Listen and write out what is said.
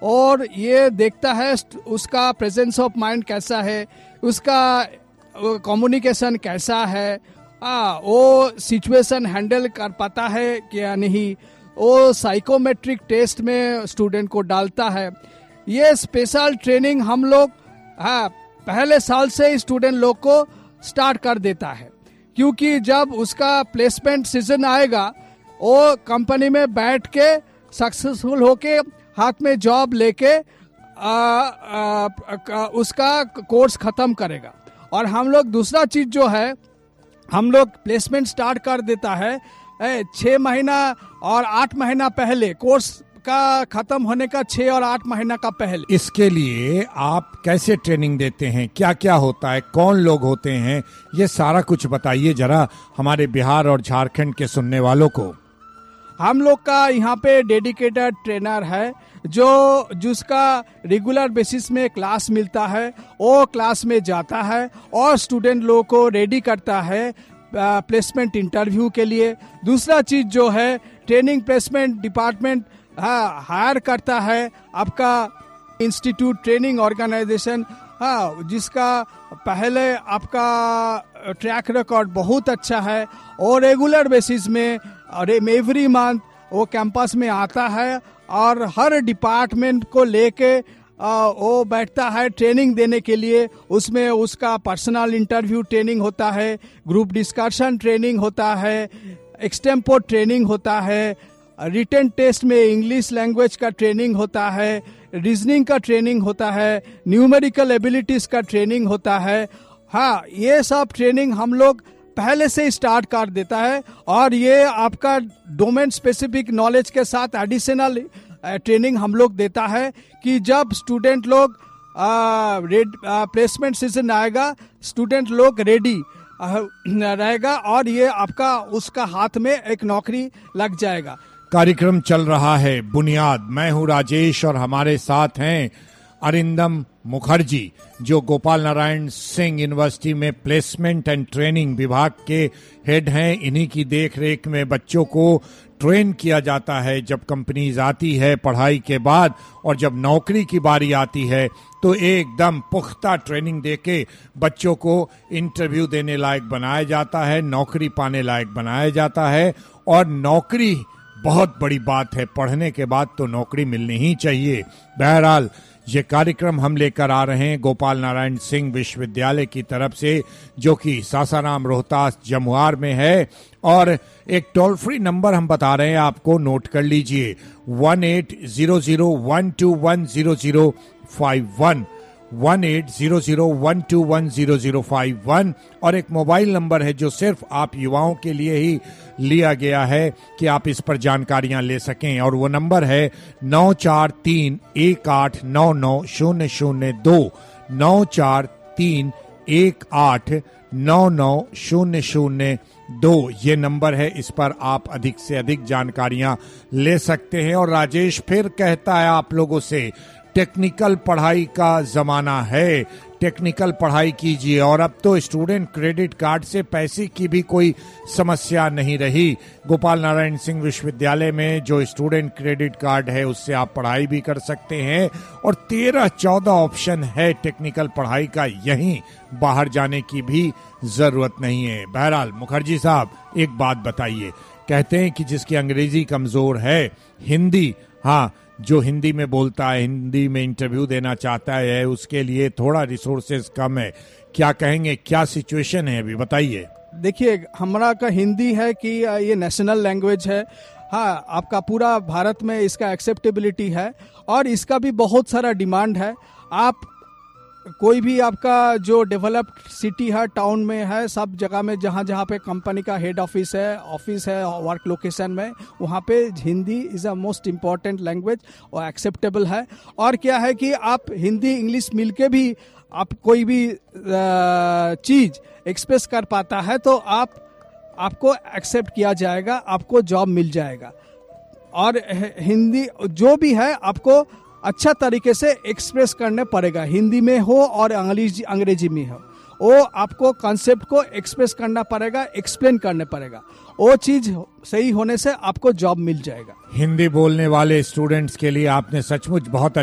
और ये देखता है उसका प्रेजेंस ऑफ माइंड कैसा है, उसका कम्युनिकेशन कैसा है, वो सिचुएशन हैंडल कर पाता है क्या नहीं, वो साइकोमेट्रिक टेस्ट में स्टूडेंट को डालता है। ये स्पेशल ट्रेनिंग हम लोग पहले साल से स्टूडेंट लोग को स्टार्ट कर देता है, क्योंकि जब उसका प्लेसमेंट सीजन आएगा वो कंपनी में बैठ के सक्सेसफुल होके हाथ में जॉब लेके उसका कोर्स खत्म करेगा। और हम लोग दूसरा चीज जो है, हम लोग प्लेसमेंट स्टार्ट कर देता है 6 महीना और 8 महीना पहले, कोर्स का खत्म होने का 6 और 8 महीना का पहले। इसके लिए आप कैसे ट्रेनिंग देते हैं, क्या क्या होता है, कौन लोग होते हैं, ये सारा कुछ बताइए जरा हमारे बिहार और झारखंड के सुनने वालों को। हम लोग का यहाँ पे डेडिकेटेड ट्रेनर है जिसका रेगुलर बेसिस में क्लास मिलता है, वो क्लास में जाता है और स्टूडेंट लोगों को रेडी करता है प्लेसमेंट इंटरव्यू के लिए। दूसरा चीज जो है, ट्रेनिंग प्लेसमेंट डिपार्टमेंट हायर करता है आपका इंस्टीट्यूट ट्रेनिंग ऑर्गेनाइजेशन, जिसका पहले आपका ट्रैक रिकॉर्ड बहुत अच्छा है और रेगुलर बेसिस में और एवरी मंथ वो कैंपस में आता है और हर डिपार्टमेंट को लेके वो बैठता है ट्रेनिंग देने के लिए। उसमें उसका पर्सनल इंटरव्यू ट्रेनिंग होता है, ग्रुप डिस्कशन ट्रेनिंग होता है, एक्सटेम्पो ट्रेनिंग होता है, रिटन टेस्ट में इंग्लिश लैंग्वेज का ट्रेनिंग होता है, रीजनिंग का ट्रेनिंग होता है, न्यूमेरिकल एबिलिटीज का ट्रेनिंग होता है। ये सब ट्रेनिंग हम लोग पहले से स्टार्ट कर देता है और ये आपका डोमेन स्पेसिफिक नॉलेज के साथ एडिशनल ट्रेनिंग हम लोग देता है कि जब स्टूडेंट लोग प्लेसमेंट सीजन आएगा, स्टूडेंट लोग रेडी रहेगा और ये आपका उसका हाथ में एक नौकरी लग जाएगा। कार्यक्रम चल रहा है बुनियाद। मैं हूं राजेश और हमारे साथ हैं अरिंदम मुखर्जी, जो गोपाल नारायण सिंह यूनिवर्सिटी में प्लेसमेंट एंड ट्रेनिंग विभाग के हेड हैं। इन्हीं की देखरेख में बच्चों को ट्रेन किया जाता है जब कंपनीज आती है पढ़ाई के बाद, और जब नौकरी की बारी आती है तो एकदम पुख्ता ट्रेनिंग देके बच्चों को इंटरव्यू देने लायक बनाया जाता है, नौकरी पाने लायक बनाया जाता है। और नौकरी बहुत बड़ी बात है, पढ़ने के बाद तो नौकरी मिलनी ही चाहिए। बहरहाल ये कार्यक्रम हम लेकर आ रहे हैं गोपाल नारायण सिंह विश्वविद्यालय की तरफ से, जो कि सासाराम रोहतास जमुआर में है। और एक टोल फ्री नंबर हम बता रहे हैं आपको, नोट कर लीजिए, 180012100051, 180012100051। और एक मोबाइल नंबर है जो सिर्फ आप युवाओं के लिए ही लिया गया है कि आप इस पर जानकारियां ले सकें, और वो नंबर है 9431899002, 9431899002 ये नंबर है। इस पर आप अधिक से अधिक जानकारियां ले सकते हैं। और राजेश फिर कहता है आप लोगों से, टेक्निकल पढ़ाई का जमाना है, टेक्निकल पढ़ाई कीजिए। और अब तो स्टूडेंट क्रेडिट कार्ड से पैसे की भी कोई समस्या नहीं रही। गोपाल नारायण सिंह विश्वविद्यालय में जो स्टूडेंट क्रेडिट कार्ड है उससे आप पढ़ाई भी कर सकते हैं, और 13-14 ऑप्शन है टेक्निकल पढ़ाई का, यहीं बाहर जाने की भी जरूरत नहीं है। बहरहाल मुखर्जी साहब एक बात बताइए, कहते हैं कि जिसकी अंग्रेजी कमजोर है, हिंदी, जो हिंदी में बोलता है, हिंदी में इंटरव्यू देना चाहता है, उसके लिए थोड़ा रिसोर्सेज कम है। क्या कहेंगे, क्या सिचुएशन है अभी, बताइए। देखिए, हमारा का हिंदी है कि ये नेशनल लैंग्वेज है। आपका पूरा भारत में इसका एक्सेप्टेबिलिटी है और इसका भी बहुत सारा डिमांड है। आप कोई भी आपका जो डेवलप्ड सिटी है, टाउन में है, सब जगह में जहाँ जहाँ पे कंपनी का हेड ऑफिस है वर्क लोकेशन में, वहाँ पे Hindi is a most important language और एक्सेप्टेबल है। और क्या है कि आप हिंदी इंग्लिश मिलके भी आप कोई भी चीज़ एक्सप्रेस कर पाता है तो आपको एक्सेप्ट किया जाएगा, आपको जॉब मिल जाएगा। और हिंदी जो भी है आपको अच्छा तरीके से एक्सप्रेस करने पड़ेगा, हिंदी में हो और अंग्रेजी में हो, वो आपको कॉन्सेप्ट को एक्सप्रेस करना पड़ेगा, एक्सप्लेन करने पड़ेगा। वो चीज सही होने से आपको जॉब मिल जाएगा। हिंदी बोलने वाले स्टूडेंट्स के लिए आपने सचमुच बहुत